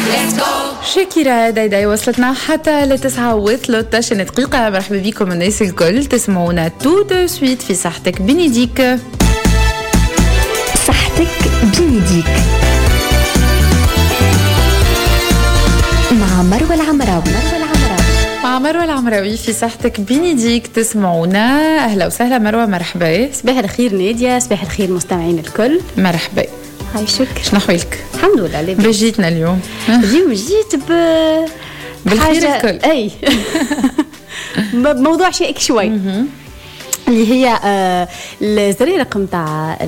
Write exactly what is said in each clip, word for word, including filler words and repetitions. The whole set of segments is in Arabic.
شاكرة دايداي وصلتنا حتى لتسعة وثلاثة عشر دقيقة. مرحبا بكم الناس الكل، تسمعونا تو دو سويت في صحتك بنديك. صحتك بنديك مع مروة العمراوي. مع مروة العمراوي في صحتك بنديك تسمعونا. أهلا وسهلا مروة، مرحبا. صباح الخير نادية، صباح الخير مستمعين الكل، مرحبا. عايشك. شنو أحوالك؟ الحمد لله. لاباس. جيتنا اليوم اليوم جيت ب بالخير الكل. أي موضوع شائك شوي اللي هي آه الزريرق متاع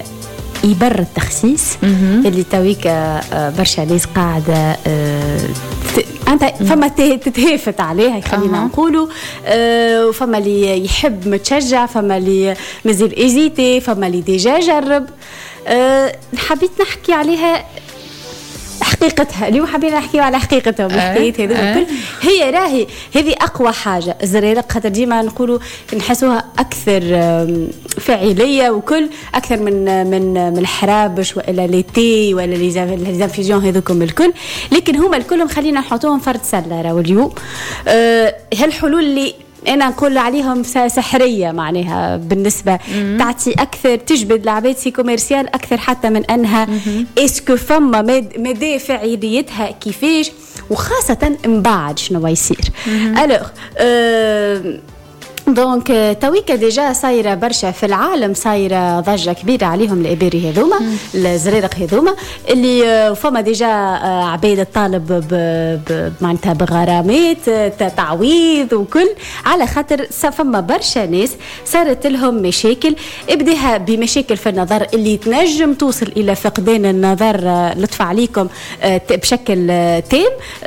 إبر التخسيس اللي تويك آه برشا ناس قاعدة آه أنت فما تتهافت عليها خلينا أه. نقولوا أه وفما اللي يحب متشجع، فما اللي مازال إيزيتي، فما اللي ديجا جرب. أه حبيت نحكي عليها حقيقتها اليوم، حبينا نحكي على حقيقتها بالحكايات هذه أه. الكل. هي راهي هذه أقوى حاجة الزريرق، خاطر ديما نقولوا نحسوها أكثر فاعلية وكل أكثر من من من الحرابش ولا ليتي ولا ليزانفيزيون هذوكم الكل، لكن هما الكلهم خلينا نحطوهم فرد سلة راهو اليوم. أه هالحلول اللي أنا نقول عليهم سحرية معناها بالنسبة مم. تعطي أكثر، تجبد العباد سي كوميرسيال أكثر حتى من أنها إسكو فما مدى فعاليتها كيفاش، وخاصة مبعد شنو يصير. ألوغ أه دونك تويكا ديجا صايره برشا في العالم، صايره ضجه كبيره عليهم الاباري هذوما الزريرق هذوما اللي فما ديجا عباد طالب معناتها بغرامات تعويض وكل، على خاطر فما برشا ناس صارت لهم مشاكل، ابداها بمشاكل في النظر اللي تنجم توصل الى فقدان النظر لطف عليكم بشكل تام.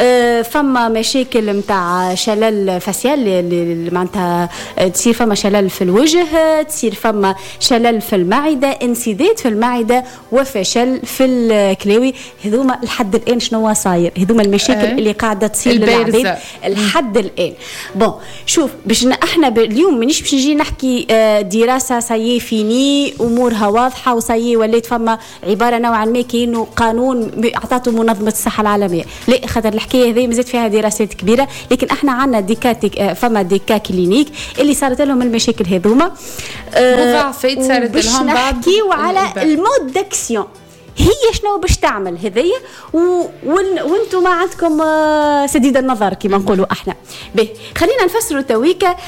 فما مشاكل متاع شلل فاسيال اللي معناتها تصير فما شلل في الوجه، تصير فما شلل في المعدة، انسداد في المعدة وفشل في الكلاوي. هذوما لحد الآن شنو صاير، هذوما المشاكل أه. اللي قاعدة تصير للعباد لحد الآن. بون شوف باش احنا اليوم مانيش باش نجي نحكي دراسة سايي فيني أمورها واضحة وسايي وليت فما عبارة نوعا ما كأنه قانون أعطته منظمة الصحة العالمية، لا، خاطر الحكاية هذه مازالت فيها دراسات كبيرة، لكن احنا عنا ديكاتك فما ديكا كلينيك اللي صارت لهم المشاكل هذوما مضاعفات صارت لهم بعد. نحكيو على المود داكسيون هي شنو باش تعمل هذيا، وانتم ما عندكم سديد النظر كما نقولوا احنا. به خلينا نفسروا تويكا.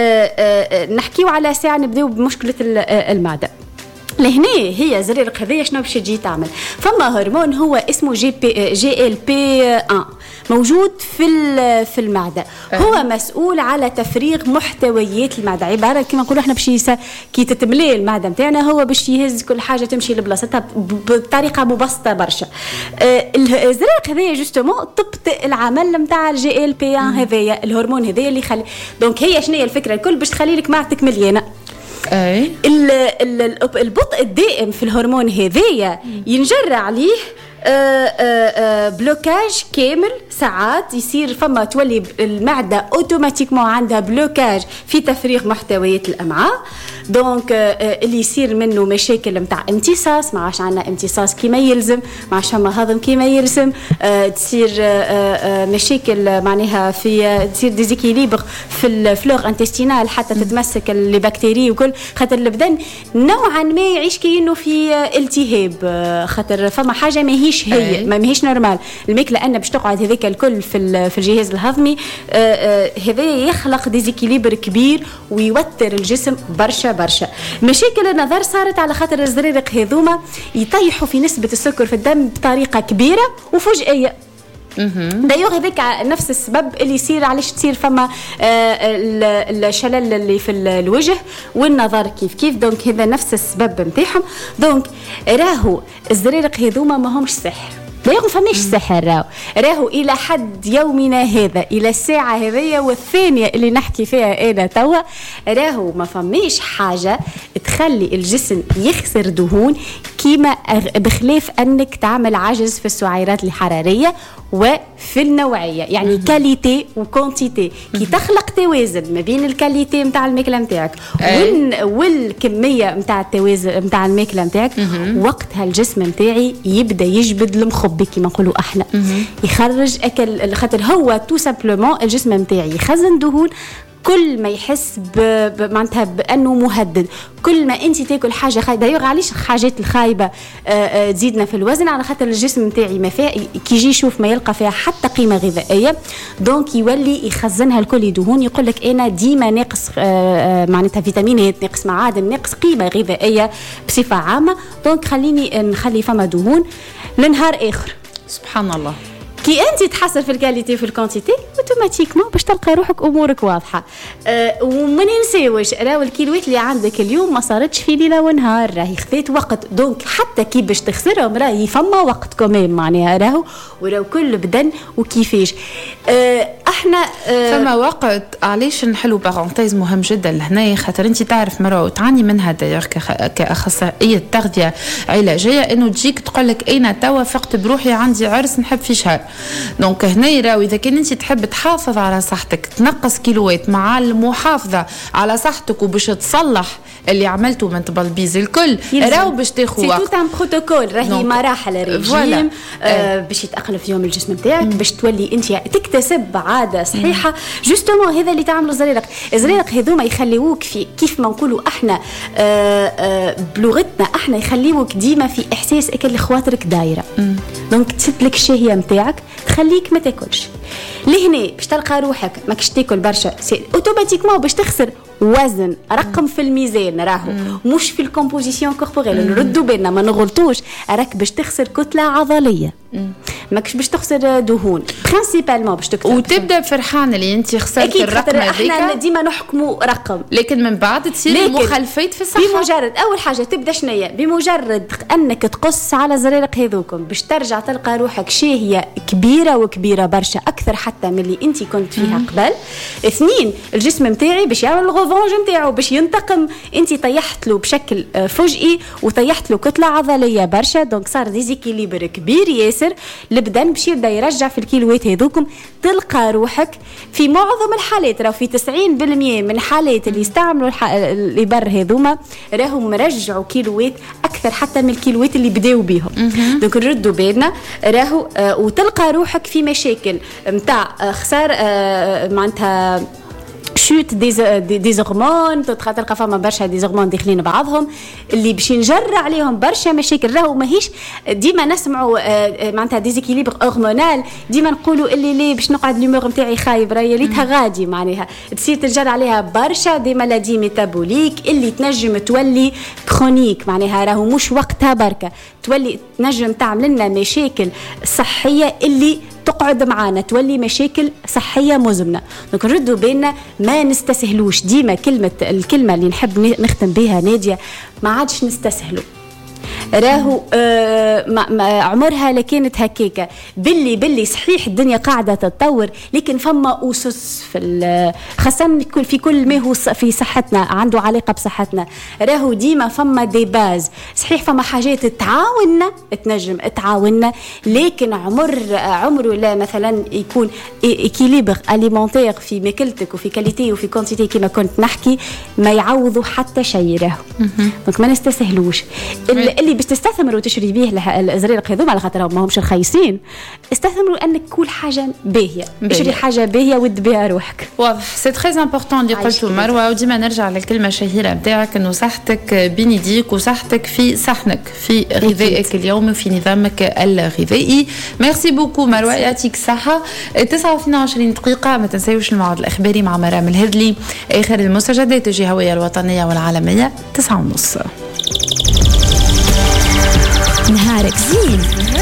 نحكيو على ساعه نبداو بمشكله المعده. لهنا هي زريرق هذيا شنو باش تجي تعمل؟ فما هرمون هو اسمه جي بي جي ال بي واحد موجود في في المعده، هو مسؤول على تفريغ محتويات المعده، عباره كما نقولوا احنا باش كي تتملي المعده نتاعنا هو باش يهز كل حاجه تمشي لبلاصتها بطريقه مبسطه برشا. الزريرق هذيا جوستومون طبط العمل نتاع الجي ال بي واحد هذايا الهرمون هذايا اللي خلي. دونك هي شنو هي الفكره الكل باش تخلي لك معدتك مليانه. اي البطء الدائم في الهرمون هذايا ينجر عليه آآ آآ بلوكاج كامل، ساعات يصير فما تولي المعدة اوتوماتيكمون عندها بلوكاج في تفريغ محتويات الأمعاء. دونك اللي يصير منه مشاكل متاع امتصاص، ما عادش عندنا امتصاص كما يلزم، ما عادش فما هضم كما يلزم، تصير مشاكل معناها في تصير ديزيكيليبر في الفلور انتستينال حتى تتمسك البكتيريا وكل، خاطر البدن نوعا ما يعيش كأنه في التهاب، خاطر فما حاجة ما هي هي ما ماهيش نورمال الماكله لان باش تقعد هذيك الكل في في الجهاز الهضمي. هذا يخلق ديزيكيليبر كبير ويوتر الجسم برشا برشا. مشاكل النظر صارت على خاطر الزريرق هذوما يطيحوا في نسبه السكر في الدم بطريقه كبيره وفجائيه. دايوغ هذاك نفس السبب اللي يصير علاش تصير فما الشلل اللي في الوجه والنظر كيف كيف. دونك هذا نفس السبب نتاعهم. دونك راهو الزريرق هذوما ما همش سحر، لا يغن فماش سحر، راهو راهو الى حد يومنا هذا الى الساعه هذيا والثانيه اللي نحكي فيها انا توا، راهو ما فماش حاجه تخلي الجسم يخسر دهون كيما بخلاف انك تعمل عجز في السعرات الحراريه وفي النوعيه، يعني كاليتي وكونتيتي، كي تخلق توازن ما بين الكاليتي نتاع الماكله نتاعك والكميه نتاع التوازن نتاع الماكله نتاعك، وقتها الجسم نتاعي يبدا يجبد المخبز. يخبي كما نقولوا احنا. يخرج اكل خاطر هو تو سامبلومون الجسم نتاعي يخزن دهون كل ما يحس معناتها بانه مهدد. كل ما انت تاكل حاجه خايبه، دايوغ علاش الحاجات الخايبه تزيدنا في الوزن؟ على خاطر الجسم نتاعي ما فيها كي يجي يشوف ما يلقى فيها حتى قيمه غذائيه، دونك يولي يخزنها الكل دهون. يقول لك انا ديما ناقص معناتها فيتامينات، ناقص معادن، ناقص قيمه غذائيه بصفه عامه، دونك خليني نخلي فما دهون لنهار اخر. سبحان الله. كي انت تحسن في الكاليتي في الكونتيتي اوتوماتيكمون باش تلقى روحك امورك واضحه. أه وما ننساوش راهو الكيلوات اللي عندك اليوم ما صارتش في ليله ونهار، راهي خذت وقت، دونك حتى كي باش تخسرهم راهي فما وقت كمان معناها راهو وراهو كل بدن وكيفاش. أه احنا أه فما وقت. علاش نحلو بارونتيز مهم جدا لهنا، خاطر انت تعرف مروه تعاني منها داير كاخصائيه تغذيه علاجيه، انه تجيك تقول لك انا توا فقت بروحي عندي عرس نحب في شهر. دونك هنا يراو اذا كان انت تحب تحافظ على صحتك، تنقص كيلوات مع المحافظه على صحتك وباش تصلح اللي عملته من تبلبيز الكل، راهو باش تاخذ وقت. سي تو ان بروتوكول، راهي مراحل ريجيم آه باش يتاقلم فيهم الجسم نتاعك، باش تولي انت تكتسب عاده صحيحه. جوستومون هذا اللي تعملوا الزريرق. الزريرق هذوما يخليوك في كيف ما نقولوا احنا آه آه بلغتنا احنا، يخليوك ديما في احساس اكل خواطرك دايره. دونك تسد لك الشهيه نتاعك، تخليك ما تاكلش. لهنا باش تلقى روحك ماكش تاكل برشا، اوتوماتيكمون باش تخسر وزن، رقم في الميزان راهو مش في الكومبوزيسيون كوربوريل. نردوا بالنا ما نغلطوش، راك باش تخسر كتله عضليه، ماكش باش تخسر دهون برينسيبالمون باش تكسر. وتبدا فرحان اللي انت خسرت الرقم هذيك. احنا ديما نحكموا رقم، لكن من بعد تصير مخالفات في الصحه. بمجرد اول حاجه تبدا شنية، بمجرد انك تقص على زريرق هذوكم باش ترجع تلقى روحك شاهيه كبيره وكبيره برشا اكثر حتى من اللي انت كنت فيها قبل. اثنين، الجسم نتاعي باش يعمل الغوفونج نتاعو، باش ينتقم. انت طيحت له بشكل فجئي وطيحت له كتله عضليه برشا، دونك صار ديزيكيليبر كبير ياسر. البدن باش يبدا يرجع في الكيلوات هذوكم. تلقى روحك في معظم الحالات، راهو في تسعين بالمئة من حالات اللي يستعملوا الابر هذوما راهم مرجعوا كيلوات اكثر حتى من الكيلوات اللي بداوا بهم. دونك نردوا بالنا راهو آه وتلقى روحك في مشاكل نتاع آه خسار آه معناتها شوت دي دي هرمون. تلقى فما برشا دي هرمون داخلين بعضهم اللي باش نجر عليهم برشا مشاكل. راهو ماهيش ديما نسمعوا معناتها ديزيكيليبر هرمونال، ديما نقولوا اللي لي باش نقعد ليمور نتاعي خايب، راهي ليتها غادي معناها تصير تجر عليها برشا دي مالادي ميتابوليك اللي تنجم تولي كرونيك، معناها راهو مش وقتها بركه، تولي تنجم تعمل لنا مشاكل صحيه اللي تقعد معانا، تولي مشاكل صحية مزمنة. دونك نردوا بيننا ما نستسهلوش. ديما كلمة الكلمة اللي نحب نختم بها نادية، ما عادش نستسهلوا. راهو آه ما ما عمرها لكانت هكاكا. باللي باللي صحيح الدنيا قاعدة تتطور، لكن فما أسس في خاصة في كل ما هو في صحتنا عنده علاقة بصحتنا. راهو ديما فما دي باز، صحيح فما حاجات تعاوننا تنجم تعاوننا، لكن عمر عمره لا مثلا يكون إكيليبر أليمونتير في ماكلتك وفي كاليتي وفي كونتيتي كما كنت نحكي، ما يعوضوا حتى شيء. راهو دونك ما نستسهلوش. اللي باش تستثمروا وتشري بيه الزريرق هذوما على خاطر ما همش رخيصين، استثمروا انك كل حاجه باهيه، اشري حاجه باهيه ود بها روحك. واضح. سي تري امبورطون اللي قلته مروه، وديما نرجع للكلمه الشهيره نتاعك انه صحتك بين يديك وصحتك في صحنك، في غذائك اليومي وفي نظامك الغذائي. ميرسي بوكو مروه، يعطيك الصحه. تسعة واثنين وعشرين دقيقه، ما تنساوش الموعد الاخباري مع مرام الهدلي، اخر المستجدات الجهويه الوطنيه والعالميه تسعة ونص. نهارك زين.